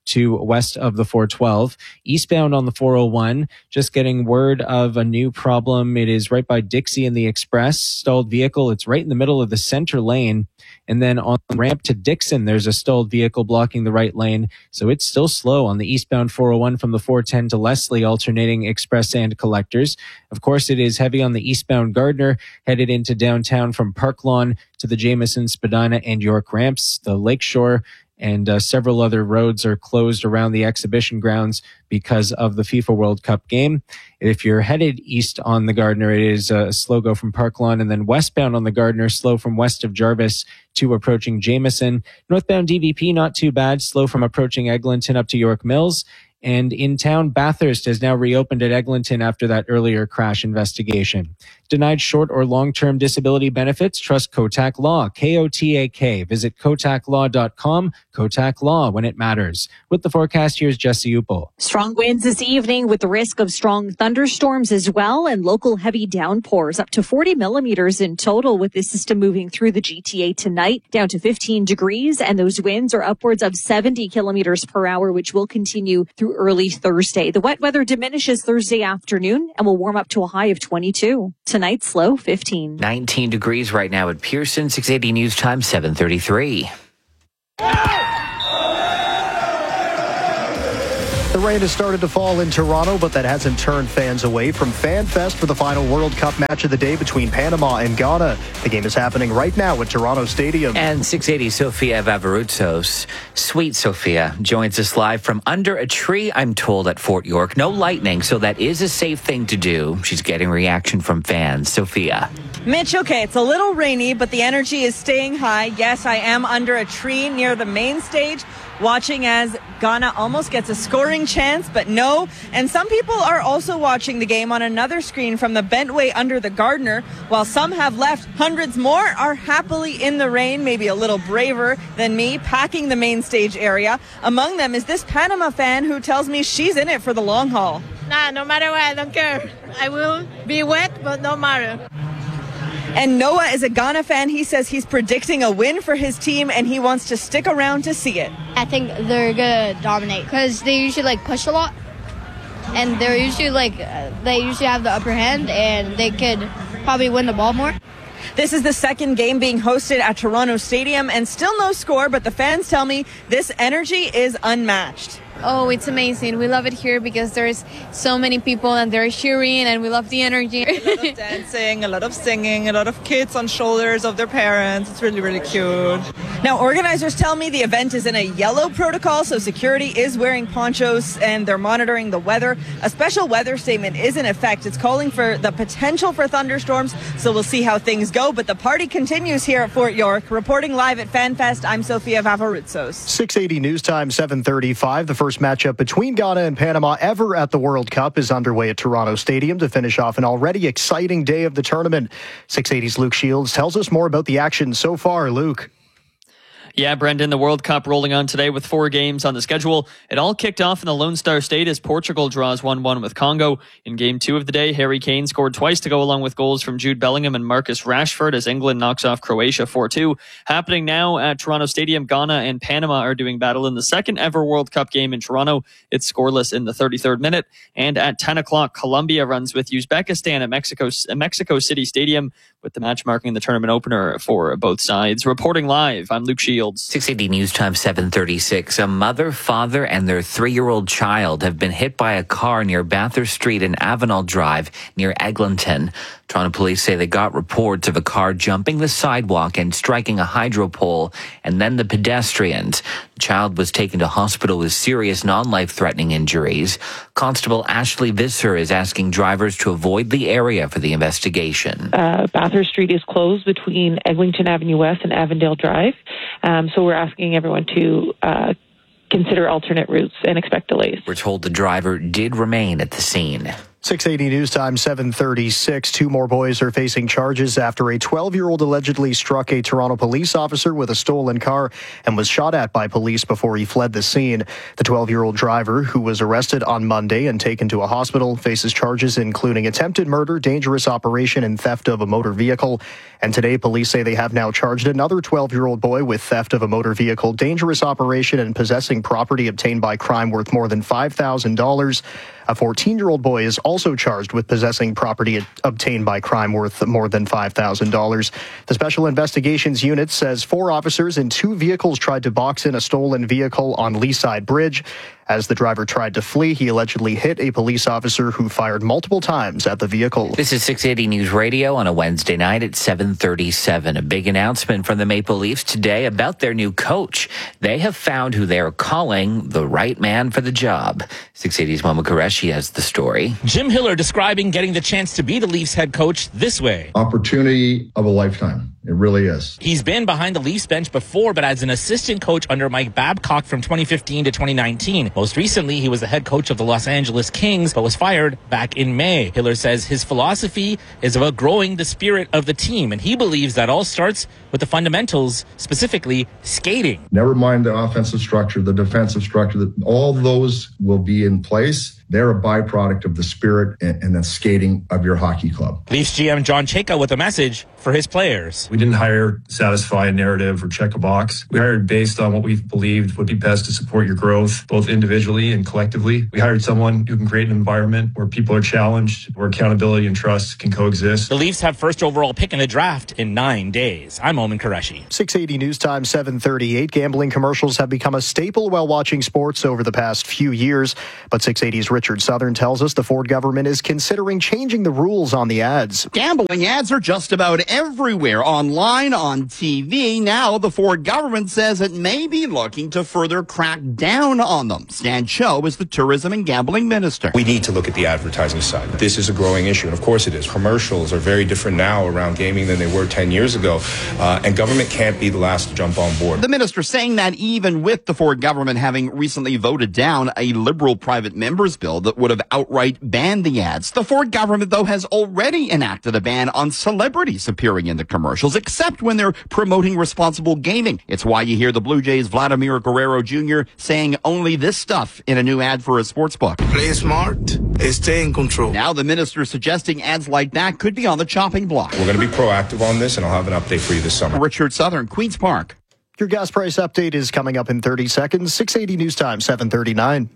to west of the four twelve. Eastbound on the four oh one, just getting word of a new problem. It is right by Dixie and the Express. Stalled vehicle. It's right in the middle of the center lane. And then on the ramp to Dixon, there's a stalled vehicle blocking the right lane. So it's still slow on the eastbound four oh one from the four ten to Leslie, alternating express and collectors. Of course, it is heavy on the eastbound Gardner, headed into downtown from Park Lawn to the Jameson, Spadina, and York ramps. The Lakeshore and uh, several other roads are closed around the exhibition grounds because of the FIFA World Cup game. If you're headed east on the Gardner, it is a slow go from Park Lawn, and then westbound on the Gardner, slow from west of Jarvis to approaching Jameson. Northbound D V P, not too bad, slow from approaching Eglinton up to York Mills. And in town, Bathurst has now reopened at Eglinton after that earlier crash investigation. Denied short or long-term disability benefits? Trust Kotak Law, K O T A K. Visit kotak law dot com. Kotak Law, when it matters. With the forecast, here's Jesse Upel. Strong winds this evening with the risk of strong thunderstorms as well, and local heavy downpours up to forty millimeters in total, with this system moving through the G T A tonight, down to fifteen degrees, and those winds are upwards of seventy kilometers per hour, which will continue through early Thursday. The wet weather diminishes Thursday afternoon and will warm up to a high of twenty-two. Tonight's low fifteen. nineteen degrees right now at Pearson. six eighty News Time, seven thirty-three. The rain has started to fall in Toronto, but that hasn't turned fans away from FanFest for the final World Cup match of the day between Panama and Ghana. The game is happening right now at Toronto Stadium. And six eighty Sofia Vavarutsos, sweet Sofia, joins us live from under a tree, I'm told, at Fort York. No lightning, so that is a safe thing to do. She's getting reaction from fans. Sofia. Mitch, okay, it's a little rainy, but the energy is staying high. Yes, I am under a tree near the main stage, watching as Ghana almost gets a scoring chance, but no. And some people are also watching the game on another screen from the Bentway under the Gardner. While some have left, hundreds more are happily in the rain, maybe a little braver than me, packing the main stage area. Among them is this Panama fan who tells me she's in it for the long haul. Nah, no matter what, I don't care. I will be wet, but no matter. And Noah is a Ghana fan. He says he's predicting a win for his team, and he wants to stick around to see it. I think they're going to dominate because they usually like push a lot. And they're usually like, uh, they usually have the upper hand, and they could probably win the ball more. This is the second game being hosted at Toronto Stadium, and still no score, but the fans tell me this energy is unmatched. Oh, it's amazing. We love it here because there's so many people and they're cheering and we love the energy. A lot of dancing, a lot of singing, a lot of kids on shoulders of their parents. It's really, really cute. Now, organizers tell me the event is in a yellow protocol, so security is wearing ponchos and they're monitoring the weather. A special weather statement is in effect. It's calling for the potential for thunderstorms, so we'll see how things go. But the party continues here at Fort York. Reporting live at FanFest, I'm Sofia Vavarutsos. six eighty News Time, seven thirty-five. The first matchup between Ghana and Panama ever at the World Cup is underway at Toronto Stadium to finish off an already exciting day of the tournament. six eighty's Luke Shields tells us more about the action so far. Luke. Yeah, Brendan, the World Cup rolling on today with four games on the schedule. It all kicked off in the Lone Star State as Portugal draws one one with Congo. In game two of the day, Harry Kane scored twice to go along with goals from Jude Bellingham and Marcus Rashford as England knocks off Croatia four two. Happening now at Toronto Stadium, Ghana and Panama are doing battle in the second ever World Cup game in Toronto. It's scoreless in the thirty-third minute. And at ten o'clock, Colombia runs with Uzbekistan at Mexico, Mexico City Stadium, with the match marking the tournament opener for both sides. Reporting live, I'm Luke Shields. six eighty News Time, seven thirty-six. A mother, father, and their three-year-old child have been hit by a car near Bathurst Street and Avenel Drive near Eglinton. Toronto police say they got reports of a car jumping the sidewalk and striking a hydro pole, and then the pedestrians. The child was taken to hospital with serious non-life-threatening injuries. Constable Ashley Visser is asking drivers to avoid the area for the investigation. Uh, Bathurst Street is closed between Eglinton Avenue West and Avondale Drive. Um, so we're asking everyone to uh, consider alternate routes and expect delays. We're told the driver did remain at the scene. six eighty News Time, seven thirty-six. Two more boys are facing charges after a twelve-year-old allegedly struck a Toronto police officer with a stolen car and was shot at by police before he fled the scene. The twelve-year-old driver, who was arrested on Monday and taken to a hospital, faces charges including attempted murder, dangerous operation, and theft of a motor vehicle. And today, police say they have now charged another twelve-year-old boy with theft of a motor vehicle, dangerous operation, and possessing property obtained by crime worth more than five thousand dollars. A fourteen-year-old boy is also charged with possessing property obtained by crime worth more than five thousand dollars. The Special Investigations Unit says four officers in two vehicles tried to box in a stolen vehicle on Leaside Bridge. As the driver tried to flee, he allegedly hit a police officer who fired multiple times at the vehicle. This is six eighty News Radio on a Wednesday night at seven thirty-seven. A big announcement from the Maple Leafs today about their new coach. They have found who they're calling the right man for the job. six eighty's Momo Qureshi has the story. Jim Hiller describing getting the chance to be the Leafs head coach this way. Opportunity of a lifetime. It really is. He's been behind the Leafs bench before, but as an assistant coach under Mike Babcock from twenty fifteen to twenty nineteen. Most recently, he was the head coach of the Los Angeles Kings, but was fired back in May. Hiller says his philosophy is about growing the spirit of the team, and he believes that all starts with the fundamentals, specifically skating. Never mind the offensive structure, the defensive structure, that all those will be in place. They're a byproduct of the spirit and, and the skating of your hockey club. Leafs G M John Chayka with a message for his players. We didn't hire to satisfy a narrative or check a box. We hired based on what we believed would be best to support your growth, both individually and collectively. We hired someone who can create an environment where people are challenged, where accountability and trust can coexist. The Leafs have first overall pick in the draft in nine days. I'm Omen Qureshi. six eighty News Time, seven thirty-eight. Gambling commercials have become a staple while watching sports over the past few years, but six eighty's Richard Southern tells us the Ford government is considering changing the rules on the ads. Gambling ads are just about everywhere, online, on T V. Now the Ford government says it may be looking to further crack down on them. Stan Cho is the tourism and gambling minister. We need to look at the advertising side. This is a growing issue, and of course it is. Commercials are very different now around gaming than they were ten years ago, uh, and government can't be the last to jump on board. The minister saying that even with the Ford government having recently voted down a liberal private members bill that would have outright banned the ads. The Ford government, though, has already enacted a ban on celebrities appearing in the commercials, except when they're promoting responsible gaming. It's why you hear the Blue Jays' Vladimir Guerrero Junior saying only this stuff in a new ad for a sportsbook. Play smart, stay in control. Now the minister suggesting ads like that could be on the chopping block. We're going to be proactive on this, and I'll have an update for you this summer. Richard Southern, Queen's Park. Your gas price update is coming up in thirty seconds. six eighty News Time, seven thirty-nine.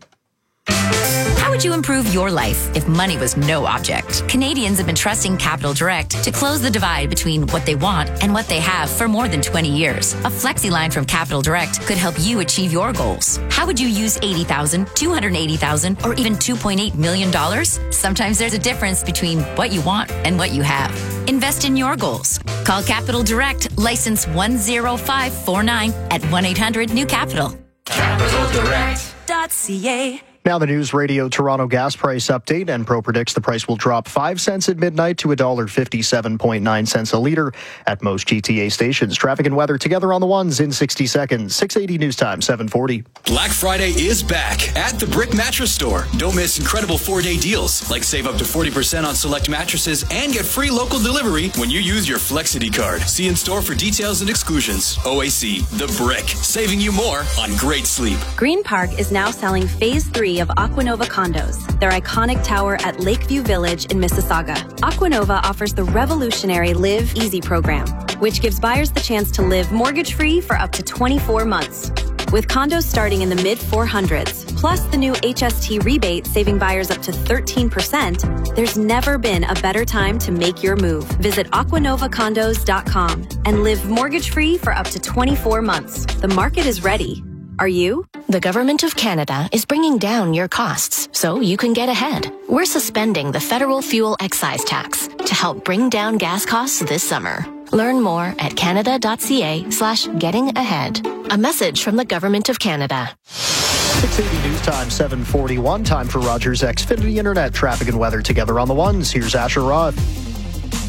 How would you improve your life if money was no object? Canadians have been trusting Capital Direct to close the divide between what they want and what they have for more than twenty years. A flexi line from Capital Direct could help you achieve your goals. How would you use eighty thousand dollars, two hundred eighty thousand dollars, or even two point eight million dollars? Sometimes there's a difference between what you want and what you have. Invest in your goals. Call Capital Direct, license one zero five four nine at one eight hundred new capital. capital direct dot c a. Now the News Radio Toronto gas price update. Enpro predicts the price will drop five cents at midnight to one dollar fifty-seven point nine cents a litre at most G T A stations. Traffic and weather together on the ones in sixty seconds. six eighty News Time, seven forty. Black Friday is back at the Brick Mattress Store. Don't miss incredible four-day deals, like save up to forty percent on select mattresses and get free local delivery when you use your Flexity card. See in store for details and exclusions. O A C, The Brick, saving you more on great sleep. Green Park is now selling Phase three of Aquanova condos, their iconic tower at Lakeview Village in Mississauga. Aquanova offers the revolutionary Live Easy program, which gives buyers the chance to live mortgage-free for up to twenty-four months. With condos starting in the mid four hundreds, plus the new H S T rebate saving buyers up to thirteen percent, there's never been a better time to make your move. Visit aquanova condos dot com and live mortgage-free for up to twenty-four months. The market is ready. Are you? The Government of Canada is bringing down your costs so you can get ahead. We're suspending the federal fuel excise tax to help bring down gas costs this summer. Learn more at canada.ca slash getting ahead. A message from the Government of Canada. six eighty News Time, seven forty-one. Time for Rogers Xfinity Internet traffic and weather together on the ones. Here's Asher Roth.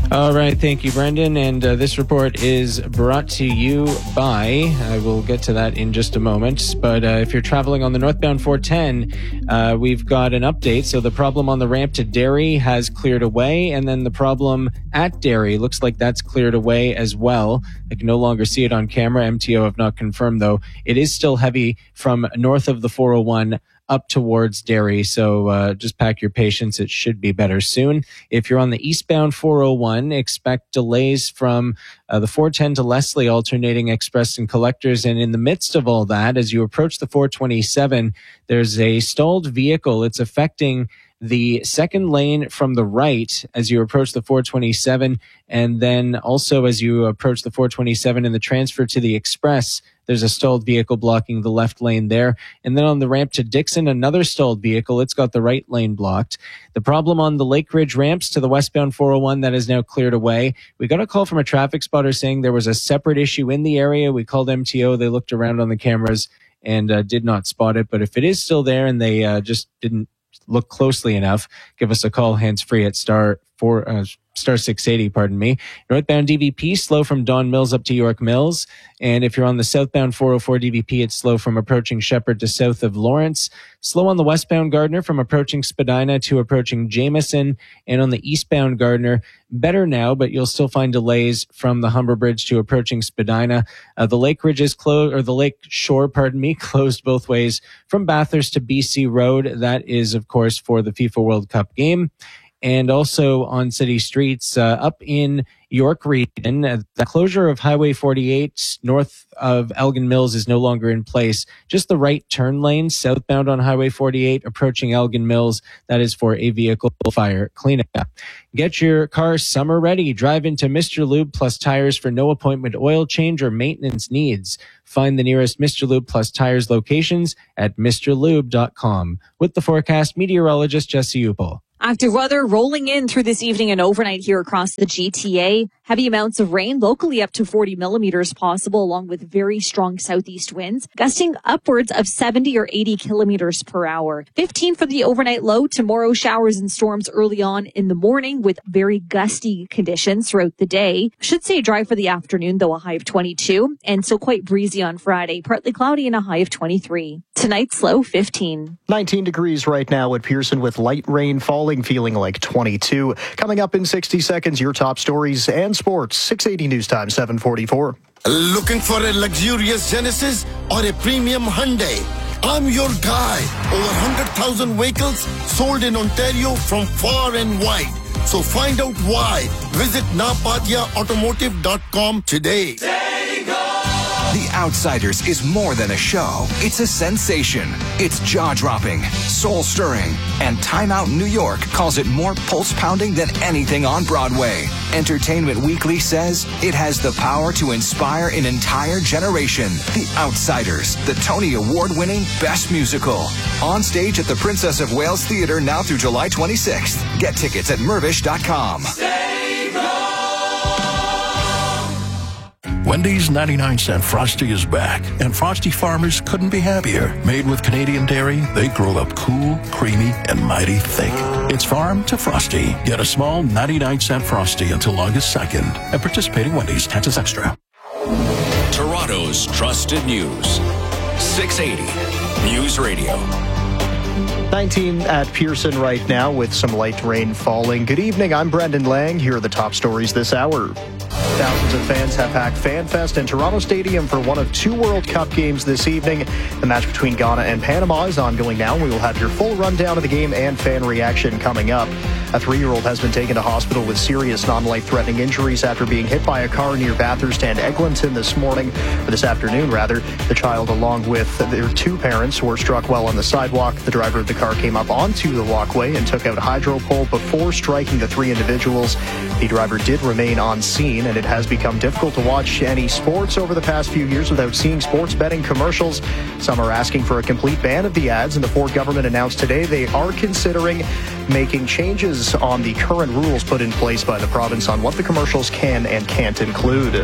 All right, thank you, Brendan. And uh, this report is brought to you by, I will get to that in just a moment, but uh, if you're traveling on the northbound four ten, uh, we've got an update. So the problem on the ramp to Derry has cleared away, and then the problem at Derry looks like that's cleared away as well. I can no longer see it on camera. M T O have not confirmed, though. It is still heavy from north of the four oh one up towards Derry, so uh, just pack your patience. It should be better soon. If you're on the eastbound four oh one, expect delays from uh, the four ten to Leslie, alternating express and collectors. And in the midst of all that, as you approach the four twenty-seven, there's a stalled vehicle. It's affecting the second lane from the right as you approach the four twenty-seven, and then also as you approach the four twenty-seven and the transfer to the express, there's a stalled vehicle blocking the left lane there. And then on the ramp to Dixon, another stalled vehicle. It's got the right lane blocked. The problem on the Lake Ridge ramps to the westbound four oh one, that is now cleared away. We got a call from a traffic spotter saying there was a separate issue in the area. We called M T O. They looked around on the cameras and uh, did not spot it. But if it is still there and they uh, just didn't look closely enough, give us a call hands-free at star four uh, star six eighty, pardon me. Northbound D V P, slow from Don Mills up to York Mills. And if you're on the southbound four oh four D V P, it's slow from approaching Shepherd to south of Lawrence. Slow on the westbound Gardner from approaching Spadina to approaching Jameson. And on the eastbound Gardner, better now, but you'll still find delays from the Humber Bridge to approaching Spadina. Uh, the Lake Ridge is closed, or the Lake Shore, pardon me, closed both ways from Bathurst to B C Road. That is, of course, for the FIFA World Cup game. And also on city streets, uh, up in York region, uh, the closure of Highway forty-eight north of Elgin Mills is no longer in place. Just the right turn lane southbound on Highway forty-eight approaching Elgin Mills, that is for a vehicle fire cleanup. Get your car summer ready. Drive into Mister Lube Plus Tires for no appointment oil change or maintenance needs. Find the nearest Mister Lube Plus Tires locations at Mr Lube dot com. With the forecast, meteorologist Jesse Upel. Active weather rolling in through this evening and overnight here across the G T A. Heavy amounts of rain, locally up to forty millimeters possible, along with very strong southeast winds, gusting upwards of seventy or eighty kilometers per hour. fifteen for the overnight low. Tomorrow, showers and storms early on in the morning with very gusty conditions throughout the day. Should stay dry for the afternoon, though, a high of twenty-two. And still quite breezy on Friday, partly cloudy and a high of twenty-three. Tonight's low, fifteen. nineteen degrees right now at Pearson with light rain falling, feeling like twenty-two. Coming up in sixty seconds, your top stories and sports. six eighty News Time, seven forty-four. Looking for a luxurious Genesis or a premium Hyundai? I'm your guy. Over one hundred thousand vehicles sold in Ontario from far and wide. So find out why. Visit napatia automotive dot com today. The Outsiders is more than a show. It's a sensation. It's jaw-dropping, soul-stirring, and Time Out New York calls it more pulse-pounding than anything on Broadway. Entertainment Weekly says it has the power to inspire an entire generation. The Outsiders, the Tony Award-winning Best Musical. On stage at the Princess of Wales Theatre now through July twenty-sixth. Get tickets at mervish dot com. Wendy's ninety-nine cent Frosty is back, and Frosty farmers couldn't be happier. Made with Canadian dairy, they grow up cool, creamy, and mighty thick. It's farm to Frosty. Get a small ninety-nine cent Frosty until August second at participating Wendy's. Taxes extra. Toronto's trusted news. six eighty News Radio. nineteen at Pearson right now with some light rain falling. Good evening, I'm Brendan Lang. Here are the top stories this hour. Thousands of fans have packed FanFest and Toronto Stadium for one of two World Cup games this evening. The match between Ghana and Panama is ongoing now. We will have your full rundown of the game and fan reaction coming up. A three-year-old has been taken to hospital with serious non-life-threatening injuries after being hit by a car near Bathurst and Eglinton this morning, or this afternoon rather. The child, along with their two parents, were struck while on the sidewalk. The driver of the car came up onto the walkway and took out a hydro pole before striking the three individuals. The driver did remain on scene, and it has become difficult to watch any sports over the past few years without seeing sports betting commercials. Some are asking for a complete ban of the ads, and the Ford government announced today they are considering making changes on the current rules put in place by the province on what the commercials can and can't include.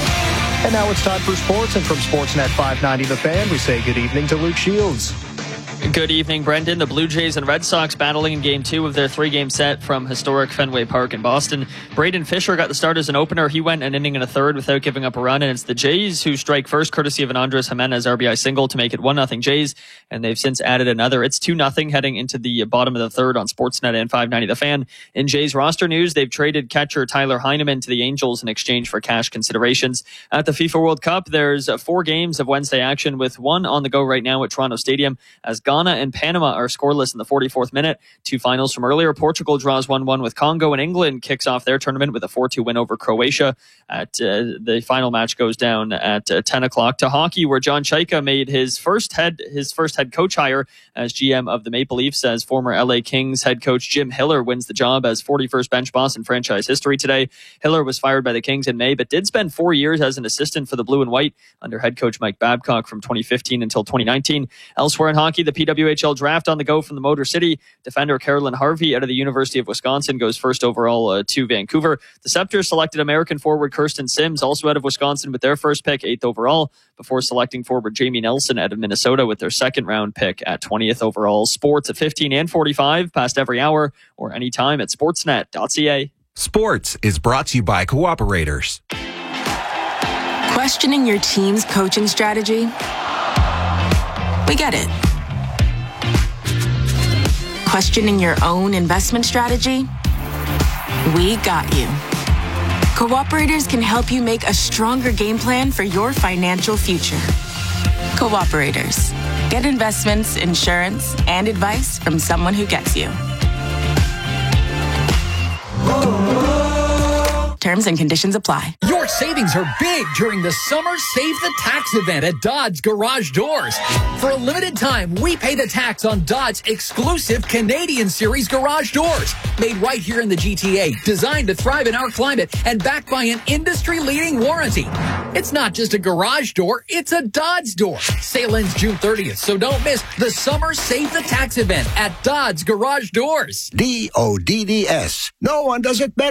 And now it's time for sports, and from Sportsnet five ninety The Fan, we say good evening to Luke Shields. Good evening, Brendan. The Blue Jays and Red Sox battling in game two of their three-game set from historic Fenway Park in Boston. Braden Fisher got the start as an opener. He went an inning and a third without giving up a run, and it's the Jays who strike first, courtesy of an Andres Jimenez R B I single to make it one nothing Jays, and they've since added another. It's two nothing heading into the bottom of the third on Sportsnet and five ninety The Fan. In Jays roster news, they've traded catcher Tyler Heineman to the Angels in exchange for cash considerations. At the FIFA World Cup, there's four games of Wednesday action, with one on the go right now at Toronto Stadium, as Ghana and Panama are scoreless in the forty-fourth minute. Two finals from earlier. Portugal draws one one with Congo, and England kicks off their tournament with a four two win over Croatia. At uh, the final match goes down at uh, ten o'clock. To hockey, where John Chaika made his first head his first head coach hire as G M of the Maple Leafs, as former L A Kings head coach Jim Hiller wins the job as forty-first bench boss in franchise history today. Hiller was fired by the Kings in May, but did spend four years as an assistant for the Blue and White under head coach Mike Babcock from twenty fifteen until twenty nineteen. Elsewhere in hockey, the P W H L draft on the go from the Motor City. Defender Carolyn Harvey out of the University of Wisconsin goes first overall uh, to Vancouver. The Scepters selected American forward Kirsten Sims, also out of Wisconsin, with their first pick, eighth overall, before selecting forward Jamie Nelson out of Minnesota with their second round pick at twentieth overall. Sports at fifteen and forty-five, past every hour, or anytime at sportsnet dot c a. Sports is brought to you by Cooperators. Questioning your team's coaching strategy? We get it. Questioning your own investment strategy? We got you. Cooperators can help you make a stronger game plan for your financial future. Cooperators. Get investments, insurance, and advice from someone who gets you. Terms and conditions apply. Your savings are big during the Summer Save the Tax event at Dodds Garage Doors. For a limited time, we pay the tax on Dodds' exclusive Canadian Series garage doors. Made right here in the G T A, designed to thrive in our climate, and backed by an industry-leading warranty. It's not just a garage door, it's a Dodds door. Sale ends June thirtieth, so don't miss the Summer Save the Tax event at Dodds Garage Doors. D O D D S. No one does it better.